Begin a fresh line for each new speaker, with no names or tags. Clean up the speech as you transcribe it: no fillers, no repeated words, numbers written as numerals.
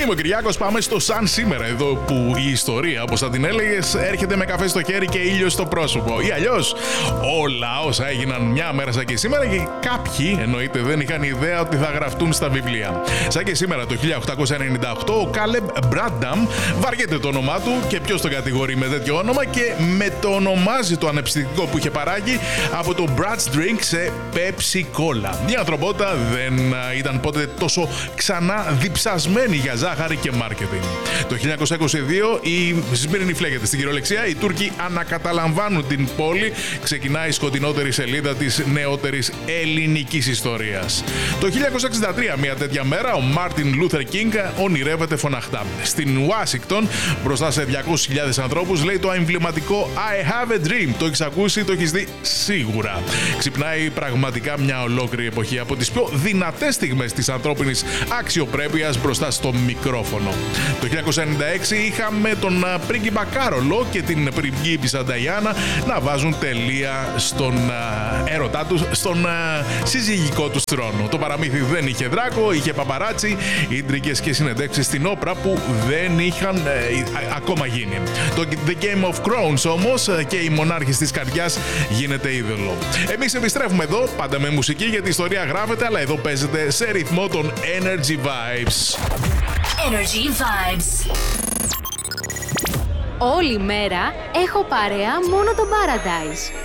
Είμαι ο Κυριάκος, πάμε στο Σαν σήμερα, εδώ που η ιστορία, όπως θα την έλεγες, έρχεται με καφέ στο χέρι και ήλιο στο πρόσωπο. Ή αλλιώς, όλα όσα έγιναν μια μέρα σαν και σήμερα και κάποιοι, εννοείται, δεν είχαν ιδέα ότι θα γραφτούν στα βιβλία. Σαν και σήμερα το 1898, ο Κάλεμπ Μπράνταμ βαριέται το όνομά του και ποιος τον κατηγορεί με τέτοιο όνομα και μετονομάζει το ανεψυκτικό που είχε παράγει από το Brad's Drink σε Pepsi Cola. Η ανθρωπότητα δεν ήταν ποτέ τόσο ξανά διψασμένη για ζάχαρη και μάρκετινγκ. Το 1922 η Σμύρνη φλέγεται στην κυριολεξία, οι Τούρκοι ανακαταλαμβάνουν την πόλη, ξεκινάει η σκοτεινότερη σελίδα της νεότερης ελληνικής ιστορίας. Το 1963, μια τέτοια μέρα, ο Μάρτιν Λούθερ Κίνγκ ονειρεύεται φωναχτά. Στην Ουάσιγκτον, μπροστά σε 200.000 ανθρώπους, λέει το εμβληματικό I have a dream. Το έχεις ακούσει, το έχεις δει σίγουρα. Ξυπνάει πραγματικά μια ολόκληρη εποχή από τις πιο δυνατές στιγμές της ανθρώπινης αξιοπρέπειας μπροστά στο μικρόφωνο. Το 1996 είχαμε τον πρίγκιπα Κάρολο και την πριγκίπισσα Νταϊάννα να βάζουν τελεία στον έρωτά τους, στον συζυγικό τους θρόνο. Το παραμύθι δεν είχε δράκο, είχε παπαράτσι, ίντρικες και συνεντεύξεις στην όπρα που δεν είχαν ακόμα γίνει. Το The Game of Thrones όμως και η μονάρχης της καρδιάς γίνεται είδωλο. Εμείς επιστρέφουμε εδώ, πάντα με μουσική, γιατί η ιστορία γράφεται, αλλά εδώ παίζεται σε ρυθμό των Energy Vibes.
Energy Vibes.
Όλη μέρα έχω παρέα μόνο το Paradise.